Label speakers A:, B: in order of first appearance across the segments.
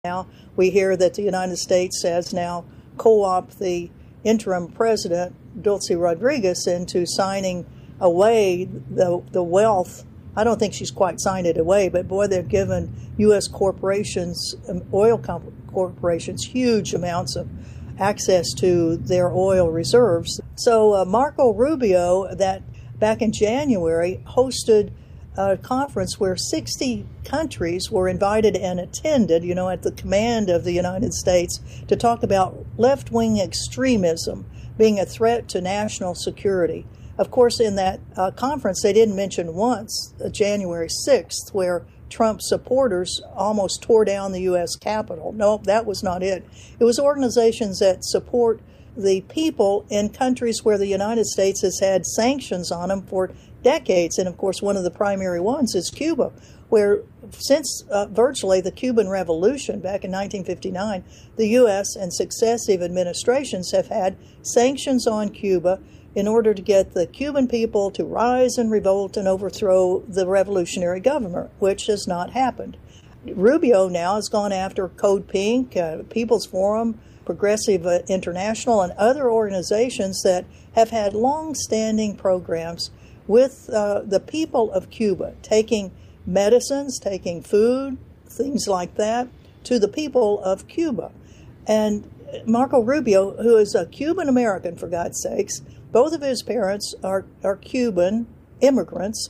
A: Now we hear that the United States has now co-opted the interim president, Dulce Rodriguez, into signing away the wealth. I don't think she's quite signed it away, but boy, they've given U.S. corporations, oil corporations, huge amounts of access to their oil reserves. So Marco Rubio, that back in January, hosted a conference where 60 countries were invited and attended, at the command of the United States, to talk about left-wing extremism being a threat to national security. Of course, in that conference, they didn't mention once January 6th, where Trump supporters almost tore down the U.S. Capitol. No, that was not it. It was organizations that support the people in countries where the United States has had sanctions on them for decades. And, of course, one of the primary ones is Cuba, where since virtually the Cuban Revolution back in 1959, the U.S. and successive administrations have had sanctions on Cuba in order to get the Cuban people to rise and revolt and overthrow the revolutionary government, which has not happened. Rubio now has gone after Code Pink, People's Forum, Progressive International, and other organizations that have had long-standing programs with the people of Cuba, taking medicines, taking food, things like that, to the people of Cuba. And Marco Rubio, who is a Cuban American, for God's sakes, both of his parents are Cuban immigrants.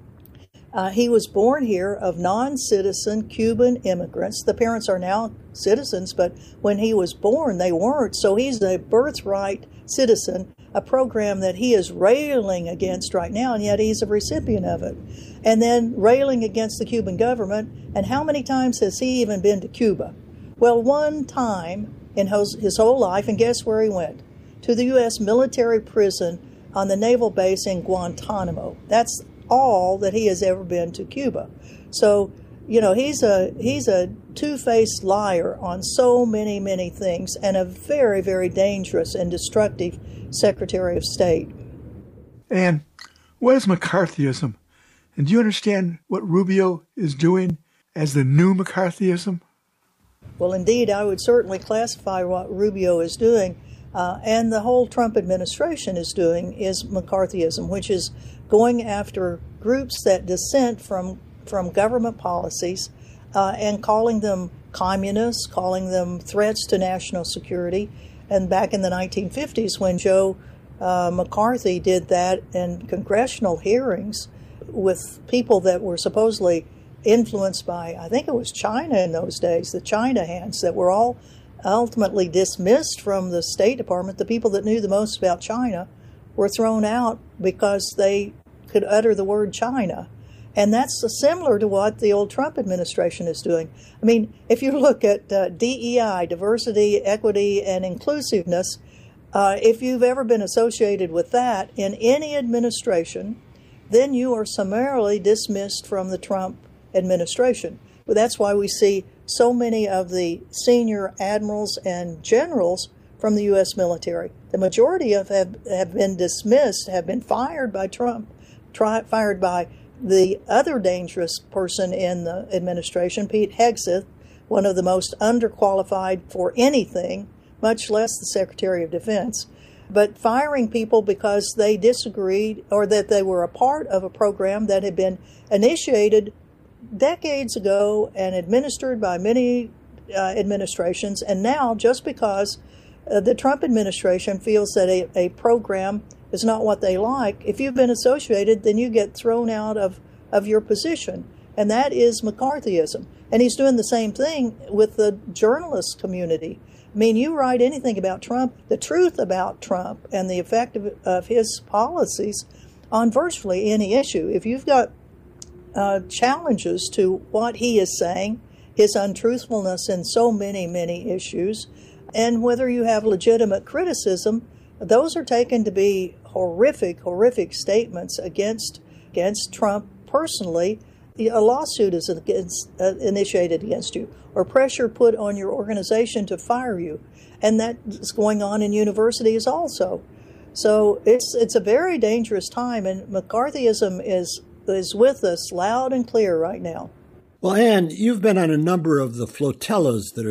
A: He was born here of non-citizen Cuban immigrants. The parents are now citizens, but when he was born, they weren't. So he's a birthright citizen, a program that he is railing against right now, and yet he's a recipient of it. And then railing against the Cuban government. And how many times has he even been to Cuba? Well, one time in his whole life, and guess where he went? To the U.S. military prison on the naval base in Guantanamo. That's all that he has ever been to Cuba. So, he's a two-faced liar on so many, many things, and a very, very dangerous and destructive Secretary of State.
B: And what is McCarthyism? And do you understand what Rubio is doing as the new McCarthyism?
A: Well, indeed, I would certainly classify what Rubio is doing, and the whole Trump administration is doing, is McCarthyism, which is going after groups that dissent from government policies and calling them communists, calling them threats to national security. And back in the 1950s, when Joe McCarthy did that in congressional hearings with people that were supposedly influenced by, I think it was China in those days, the China hands that were all ultimately dismissed from the State Department. The people that knew the most about China were thrown out because they could utter the word China. And that's similar to what the old Trump administration is doing. I mean, if you look at DEI, diversity, equity, and inclusiveness, if you've ever been associated with that in any administration, then you are summarily dismissed from the Trump administration. Well, that's why we see so many of the senior admirals and generals from the U.S. military. The majority of have been dismissed, have been fired by Trump, fired by the other dangerous person in the administration, Pete Hegseth, one of the most underqualified for anything, much less the Secretary of Defense, but firing people because they disagreed or that they were a part of a program that had been initiated decades ago and administered by many administrations. And now, just because the Trump administration feels that a program is not what they like, if you've been associated, then you get thrown out of your position. And that is McCarthyism. And he's doing the same thing with the journalist community. I mean, you write anything about Trump, the truth about Trump and the effect of his policies on virtually any issue. If you've got challenges to what he is saying, his untruthfulness in so many, many issues, and whether you have legitimate criticism, those are taken to be horrific, horrific statements against Trump personally. A lawsuit is initiated against you, or pressure put on your organization to fire you, and that is going on in universities also. So it's a very dangerous time, and McCarthyism is with us loud and clear right now.
C: Well, Anne, you've been on a number of the flotillas that